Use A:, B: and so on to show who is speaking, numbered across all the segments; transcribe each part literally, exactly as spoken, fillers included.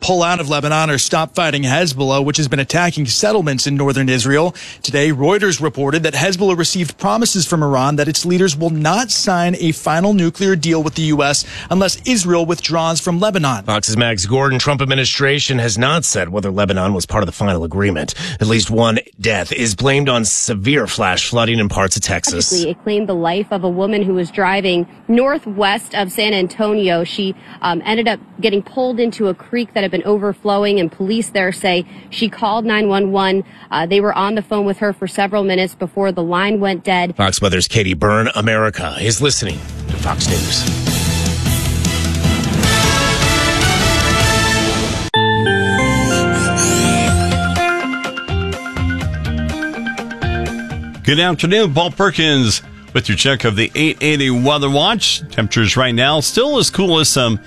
A: pull out of Lebanon or stop fighting Hezbollah, which has been attacking settlements in northern Israel. Today, Reuters reported that Hezbollah received promises from Iran that its leaders will not sign a final nuclear deal with the U S unless Israel withdraws from Lebanon.
B: Fox's Max Gordon. Trump administration has not said whether Lebanon was part of the final agreement. At least one death is blamed on severe flash flooding in parts of Texas.
C: It claimed the life of a woman who was driving northwest of San Antonio. She um, ended up getting pulled into a creek that had been overflowing, and police there say she called nine one one. Uh, they were on the phone with her for several minutes before the line went dead.
B: Fox Weather's Katie Byrne. America is listening to Fox News.
D: Good afternoon, Paul Perkins with your check of the eight eighty Weather Watch. Temperatures right now still as cool as some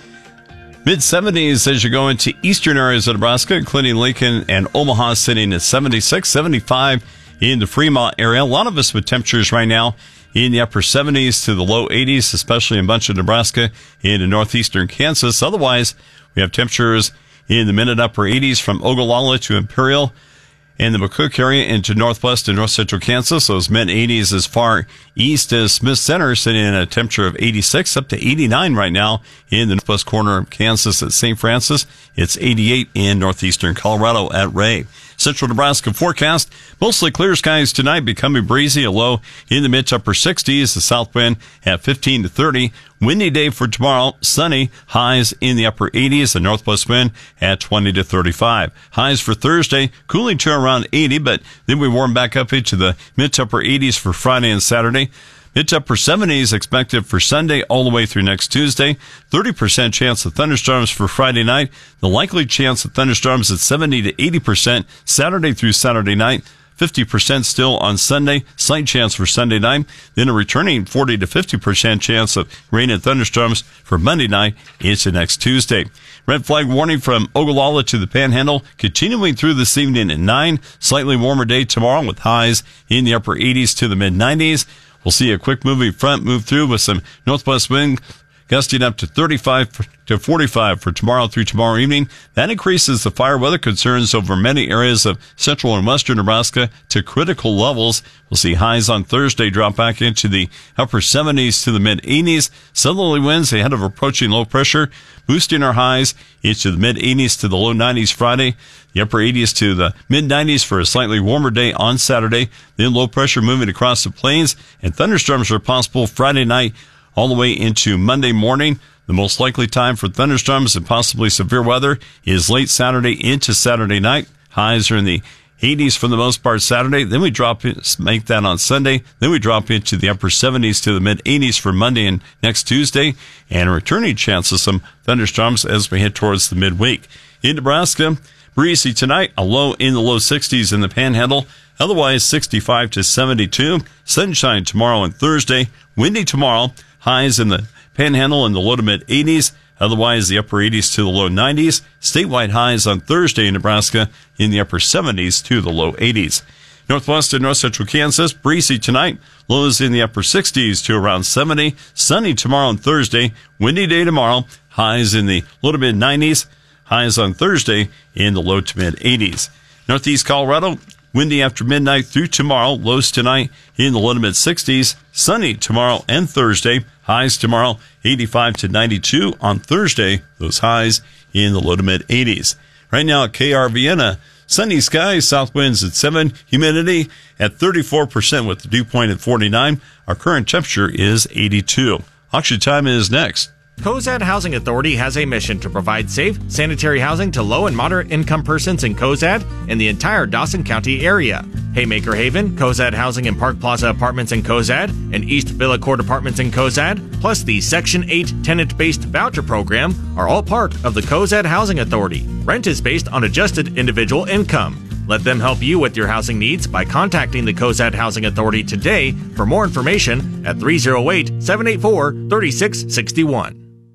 D: mid seventies as you go into eastern areas of Nebraska, including Lincoln and Omaha, sitting at seventy-six, seventy-five in the Fremont area. A lot of us with temperatures right now in the upper seventies to the low eighties, especially in a bunch of Nebraska into northeastern Kansas. Otherwise, we have temperatures in the mid and upper eighties from Ogallala to Imperial and the McCook area into northwest and north central Kansas. Those mid eighties as far east as Smith Center, sitting in a temperature of eighty-six up to eighty-nine right now in the northwest corner of Kansas at Saint Francis. It's eighty-eight in northeastern Colorado at Ray. Central Nebraska forecast, mostly clear skies tonight, becoming breezy, a low in the mid to upper sixties, the south wind at fifteen to thirty. Windy day for tomorrow, sunny, highs in the upper eighties, the northwest wind at twenty to thirty-five. Highs for Thursday, cooling to around eighty, but then we warm back up into the mid to upper eighties for Friday and Saturday. Mid to upper seventies expected for Sunday all the way through next Tuesday. thirty percent chance of thunderstorms for Friday night. The likely chance of thunderstorms at seventy to eighty percent Saturday through Saturday night. fifty percent still on Sunday. Slight chance for Sunday night. Then a returning forty to fifty percent chance of rain and thunderstorms for Monday night into next Tuesday. Red flag warning from Ogallala to the Panhandle continuing through this evening at nine. Slightly warmer day tomorrow with highs in the upper eighties to the mid nineties. We'll see a quick moving front move through with some northwest wind gusting up to thirty-five to forty-five for tomorrow through tomorrow evening. That increases the fire weather concerns over many areas of central and western Nebraska to critical levels. We'll see highs on Thursday drop back into the upper seventies to the mid eighties. Southerly winds ahead of approaching low pressure, boosting our highs into the mid eighties to the low nineties Friday. The upper eighties to the mid nineties for a slightly warmer day on Saturday. Then low pressure moving across the plains, and thunderstorms are possible Friday night all the way into Monday morning. The most likely time for thunderstorms and possibly severe weather is late Saturday into Saturday night. Highs are in the eighties for the most part Saturday. Then we drop in, make that on Sunday. Then we drop into the upper seventies to the mid eighties for Monday and next Tuesday. And a returning chance of some thunderstorms as we head towards the midweek. In Nebraska, breezy tonight, a low in the low sixties in the Panhandle. Otherwise, sixty-five to seventy-two. Sunshine tomorrow and Thursday. Windy tomorrow. Highs in the Panhandle in the low to mid eighties. Otherwise, the upper eighties to the low nineties. Statewide highs on Thursday in Nebraska in the upper seventies to the low eighties. Northwest and north central Kansas, breezy tonight. Lows in the upper sixties to around seventy. Sunny tomorrow and Thursday. Windy day tomorrow. Highs in the low to mid nineties. Highs on Thursday in the low to mid eighties. Northeast Colorado, windy after midnight through tomorrow. Lows tonight in the low to mid sixties. Sunny tomorrow and Thursday. Highs tomorrow eighty-five to ninety-two. On Thursday, those highs in the low to mid eighties. Right now at K R Vienna, sunny skies, south winds at seven, humidity at thirty-four percent with the dew point at forty-nine. Our current temperature is eighty-two. Auction time is next.
E: Cozad Housing Authority has a mission to provide safe, sanitary housing to low and moderate income persons in Cozad and the entire Dawson County area. Haymaker Haven, Cozad Housing and Park Plaza Apartments in Cozad, and East Villa Court Apartments in Cozad, plus the Section eight tenant-based voucher program are all part of the Cozad Housing Authority. Rent is based on adjusted individual income. Let them help you with your housing needs by contacting the Cozad Housing Authority today for more information at three oh eight, seven eight four, three six six one.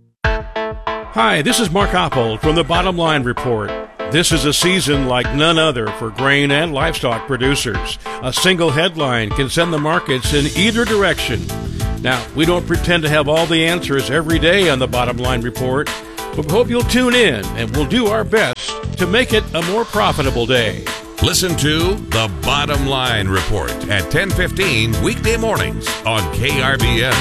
F: Hi, this is Mark Oppold from the Bottom Line Report. This is a season like none other for grain and livestock producers. A single headline can send the markets in either direction. Now, we don't pretend to have all the answers every day on the Bottom Line Report, but we hope you'll tune in and we'll do our best to make it a more profitable day.
G: Listen to The Bottom Line Report at ten fifteen weekday mornings on K R V N.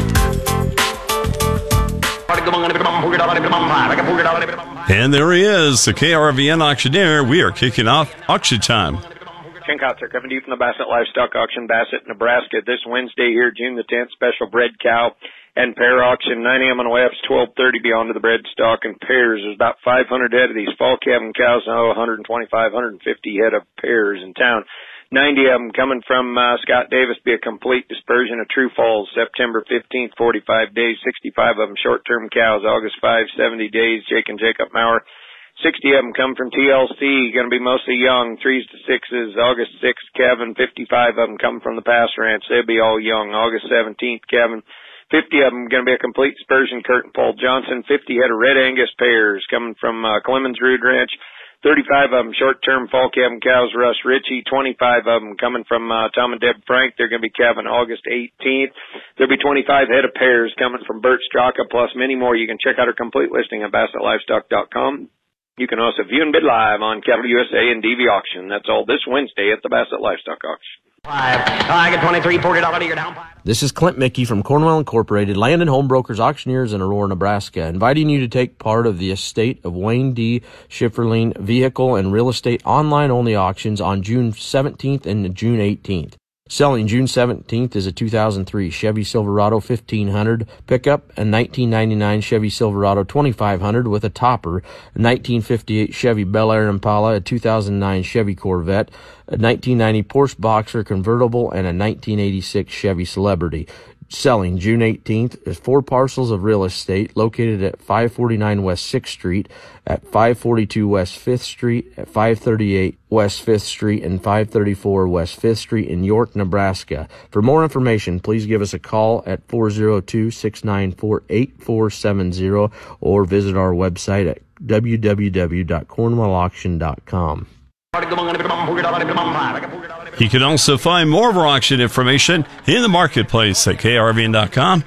D: And there he is, the K R V N auctioneer. We are kicking off auction time.
H: Ken Kotzer coming to you from the Bassett Livestock Auction, Bassett, Nebraska. This Wednesday here, June the tenth, special bred cow and pair auction, nine a.m. on the way up, twelve thirty beyond to the bred stock and pairs. There's about five hundred head of these fall calving cows, now one hundred twenty-five, one hundred fifty head of pairs in town. ninety of them coming from uh, Scott Davis, be a complete dispersion of true falls, September fifteenth, forty-five days, sixty-five of them short-term cows, August fifth, seventy days, Jake and Jacob Maurer. sixty of them come from T L C, going to be mostly young, threes to sixes, August sixth, Kevin. fifty-five of them come from the Pass Ranch, they'll be all young, August seventeenth, Kevin. fifty of them going to be a complete dispersion, Kurt and Paul Johnson. fifty head of Red Angus pairs coming from uh, Clemens Rood Ranch. thirty-five of them short-term fall calving cows, Russ Ritchie. twenty-five of them coming from uh, Tom and Deb Frank. They're going to be calving August eighteenth. There'll be twenty-five head of pairs coming from Bert Straka, plus many more. You can check out our complete listing at Bassett Livestock dot com. You can also view and bid live on Cattle U S A and D V Auction. That's all this Wednesday at the Bassett Livestock Auction.
I: I get twenty-three, forty dollars a year down. This is Clint Mickey from Cornwell Incorporated, Land and Home Brokers Auctioneers in Aurora, Nebraska, inviting you to take part of the Estate of Wayne D. Schifferling Vehicle and Real Estate online-only auctions on June seventeenth and June eighteenth. Selling June seventeenth is a two thousand three Chevy Silverado fifteen hundred pickup, a nineteen ninety-nine Chevy Silverado twenty-five hundred with a topper, a nineteen fifty-eight Chevy Bel Air Impala, a two thousand nine Chevy Corvette, a nineteen ninety Porsche Boxer convertible, and a nineteen eighty-six Chevy Celebrity. Selling June eighteenth is four parcels of real estate located at five forty-nine West sixth Street, at five forty-two West fifth Street, at five thirty-eight West fifth Street, and five thirty-four West fifth Street in York, Nebraska. For more information, please give us a call at four oh two, six nine four, eight four seven zero or visit our website at w w w dot cornwell auction dot com.
D: You can also find more of our auction information in the marketplace at K R V N dot com.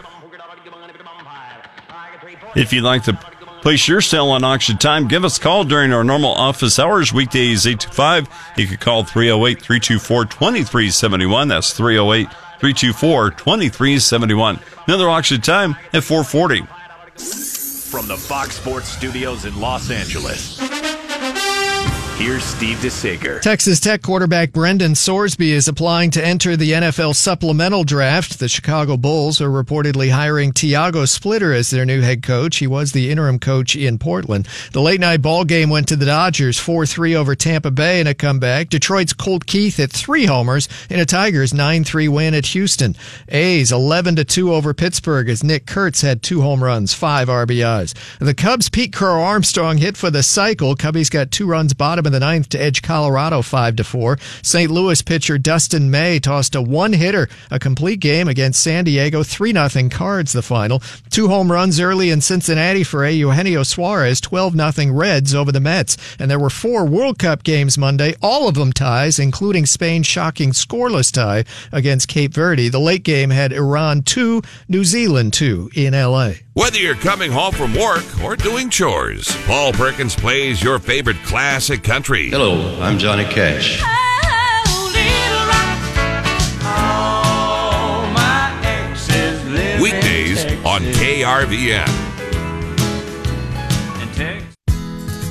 D: If you'd like to place your sale on auction time, give us a call during our normal office hours, weekdays eight to five. You can call three oh eight, three two four, two three seven one. That's three oh eight, three two four, two three seven one. Another auction time at four forty.
J: From the Fox Sports Studios in Los Angeles, here's Steve DeSager.
K: Texas Tech quarterback Brendan Sorsby is applying to enter the N F L supplemental draft. The Chicago Bulls are reportedly hiring Tiago Splitter as their new head coach. He was the interim coach in Portland. The late-night ball game went to the Dodgers four three over Tampa Bay in a comeback. Detroit's Colt Keith hit three homers in a Tigers nine three win at Houston. A's eleven to two over Pittsburgh as Nick Kurtz had two home runs, five R B Is. The Cubs' Pete Crow Armstrong hit for the cycle. Cubbies got two runs bottom in the ninth to edge Colorado five to four. Saint Louis pitcher Dustin May tossed a one-hitter, a complete game against San Diego, three nothing Cards the final. Two home runs early in Cincinnati for Eugenio Suarez, twelve nothing Reds over the Mets. And there were four World Cup games Monday, all of them ties, including Spain's shocking scoreless tie against Cape Verde. The late game had Iran two, New Zealand two in L A.
G: Whether you're coming home from work or doing chores, Paul Perkins plays your favorite classic country.
L: Hello, I'm Johnny Cash.
G: Weekdays on K R V N.